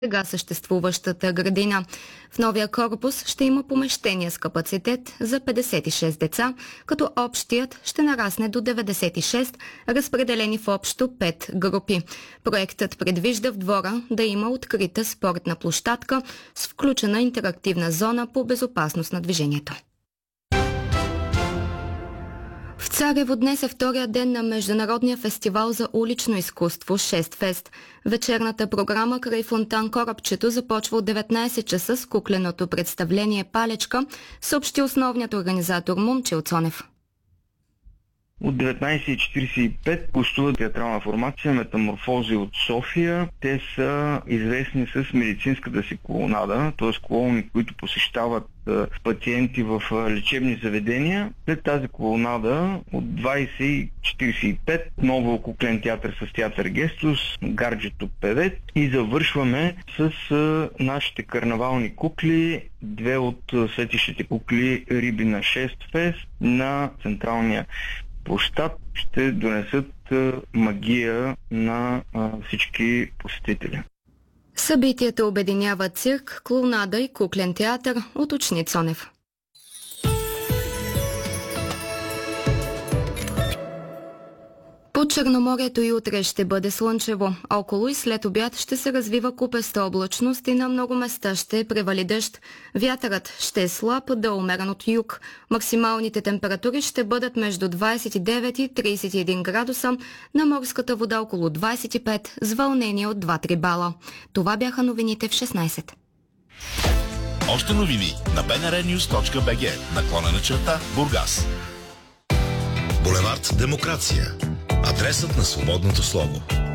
сега съществуващата градина. В новия корпус ще има помещение с капацитет за 56 деца, като общият ще нарасне до 96, разпределени в общо 5 групи. Проектът предвижда в двора да има открита спортна площадка с включена интерактивна зона по безопасност на движението. В Царево днес е втория ден на Международния фестивал за улично изкуство 6 Фест. Вечерната програма край фонтан Корабчето започва от 19 часа с кукленото представление Палечка, съобщи основният организатор Момчил Цонев. От 19.45 гостува театрална формация Метаморфози от София. Те са известни с медицинската си колонада, т.е. колони, които посещават пациенти в лечебни заведения. След тази колонада от 20.45 ново куклен театър с театър Гестус, Гарджето Певец и завършваме с нашите карнавални кукли, две от светещите кукли Риби на 6 Фест на централния площад ще донесат магия на всички посетители. Събитието обединява цирк, клоунада и куклен театър, уточни Цонев. По Черноморието и утре ще бъде слънчево. Около и след обяд ще се развива купеста облачност и на много места ще превали дъжд. Вятърът ще е слаб да умерен от юг. Максималните температури ще бъдат между 29 и 31 градуса, на морската вода около 25 с вълнение от 2-3 бала. Това бяха новините в 16. Още новини на bnrnews.bg/Бургас. Булевард Демокрация. Адресът на свободното слово.